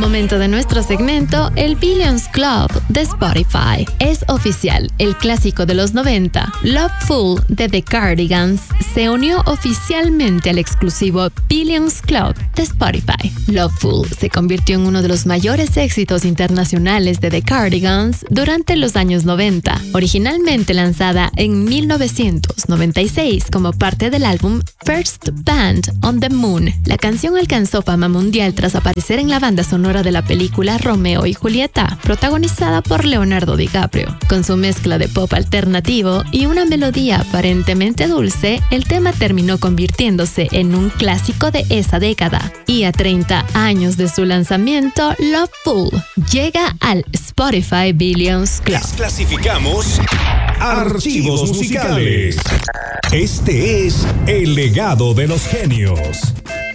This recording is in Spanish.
momento de nuestro segmento, el Billions Club de Spotify. Es oficial, el clásico de los 90, Loveful de The Cardigans, se unió oficialmente al exclusivo Billions Club de Spotify. Loveful se convirtió en uno de los mayores éxitos internacionales de The Cardigans durante los años 90, originalmente lanzada en 1996 como parte del álbum First Band on the Moon. La canción alcanzó fama mundial tras aparecer en la banda sonora de la película Romeo y Julieta, protagonizada por Leonardo DiCaprio. Con su mezcla de pop alternativo y una melodía aparentemente dulce, el tema terminó convirtiéndose en un clásico de esa década. Y a 30 años de su lanzamiento, Loveful llega al Spotify Billions Club. Clasificamos archivos musicales. Este es el legado de los genios.